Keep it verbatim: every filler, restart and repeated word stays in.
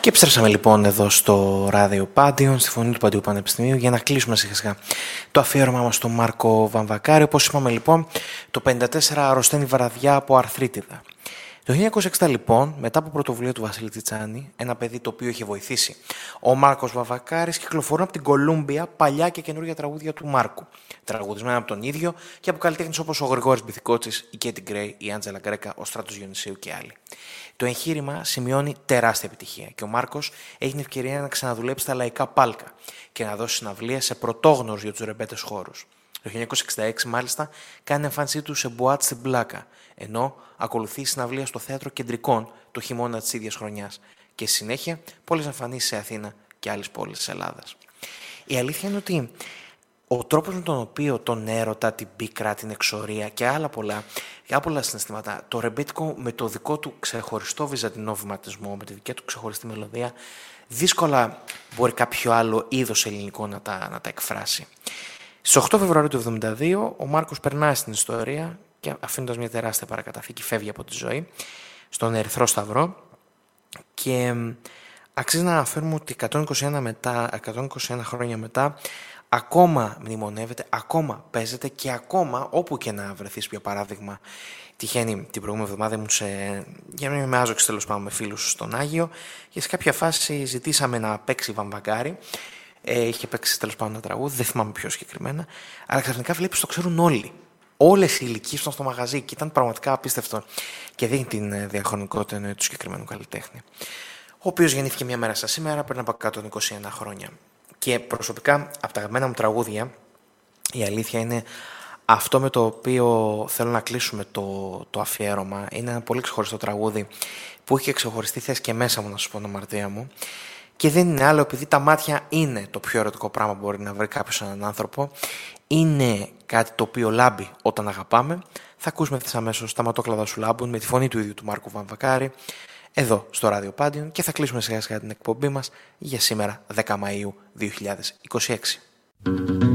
Και επιστρέψαμε λοιπόν εδώ στο ράδιο Πάντιον, στη φωνή του Παντίου Πανεπιστημίου, για να κλείσουμε σιγά σιγά το αφιέρωμά μας στον Μάρκο Βαμβακάρη. Όπως είπαμε λοιπόν, το πενήντα τέσσερα αρρωσταίνει βραδιά από αρθρίτιδα. Το χίλια εννιακόσια εξήντα λοιπόν, μετά από πρωτοβουλία του Βασίλη Τσιτσάνη, ένα παιδί το οποίο είχε βοηθήσει ο Μάρκος Βαμβακάρης, κυκλοφορούν από την Κολούμπια παλιά και καινούργια τραγούδια του Μάρκου. Τραγουδισμένα από τον ίδιο και από καλλιτέχνες όπως ο Γρηγόρης Μπιθικότσης, η Κέτι Γκρέι, η Άντζελα Γκρέκα, ο Στράτος Διονυσίου και άλλοι. Το εγχείρημα σημειώνει τεράστια επιτυχία και ο Μάρκος έχει την ευκαιρία να ξαναδουλέψει στα λαϊκά πάλκα και να δώσει συναυλίες σε πρωτόγνωρους για τους ρεμπέτες χώρους. Το χίλια εννιακόσια εξήντα έξι, μάλιστα, κάνει εμφάνισή του σε μπουάτ στην Πλάκα, ενώ ακολουθεί η συναυλία στο Θέατρο Κεντρικών το χειμώνα της ίδιας χρονιάς και στη συνέχεια πολλές εμφανίσεις σε Αθήνα και άλλες πόλεις της Ελλάδας. Η αλήθεια είναι ότι ο τρόπος με τον οποίο τον έρωτα, την πίκρα, την εξορία και άλλα πολλά, και πολλά συναισθήματα, το ρεμπέτικο με το δικό του ξεχωριστό βυζαντινό βηματισμό, με τη δική του ξεχωριστή μελωδία, δύσκολα μπορεί κάποιο άλλο είδος ελληνικό να τα, να τα εκφράσει. Στις οκτώ Φεβρουαρίου του χίλια εννιακόσια εβδομήντα δύο, ο Μάρκος περνάει στην ιστορία και αφήνοντας μια τεράστια παρακαταθήκη φεύγει από τη ζωή στον Ερυθρό Σταυρό και αξίζει να αναφέρουμε ότι εκατόν είκοσι ένα, μετά, εκατόν είκοσι ένα χρόνια μετά ακόμα μνημονεύεται, ακόμα παίζεται και ακόμα όπου και να βρεθείς, για παράδειγμα. Τυχαίνει την προηγούμενη εβδομάδα ήμουν σε, για να μην με άζωξε τέλος πάντων με φίλους στον Άγιο και σε κάποια φάση ζητήσαμε να παίξει Βαμβακάρη. Ε, είχε παίξει τέλος πάντων ένα τραγούδι, δεν θυμάμαι πιο συγκεκριμένα, αλλά ξαφνικά βλέπεις το ξέρουν όλοι. Όλες οι ηλικίες ήταν στο μαγαζί και ήταν πραγματικά απίστευτο και δείχνει την διαχρονικότητα του συγκεκριμένου καλλιτέχνη. Ο οποίος γεννήθηκε μια μέρα σαν σήμερα πριν από εκατόν είκοσι ένα χρόνια. Και προσωπικά, από τα αγαπημένα μου τραγούδια, η αλήθεια είναι αυτό με το οποίο θέλω να κλείσουμε το, το αφιέρωμα. Είναι ένα πολύ ξεχωριστό τραγούδι που έχει και ξεχωριστή θέση και μέσα μου, να σου πω την αμαρτία μου. Και δεν είναι άλλο επειδή τα μάτια είναι το πιο ερωτικό πράγμα που μπορεί να βρει κάποιος έναν άνθρωπο. Είναι κάτι το οποίο λάμπει όταν αγαπάμε. Θα ακούσουμε ευθύς αμέσως τα ματόκλαδα σου λάμπουν με τη φωνή του ίδιου του Μάρκου Βαμβακάρη εδώ στο Ράδιο Πάντιον και θα κλείσουμε σιγά σιγά την εκπομπή μας για σήμερα δέκα Μαΐου δύο χιλιάδες είκοσι έξι.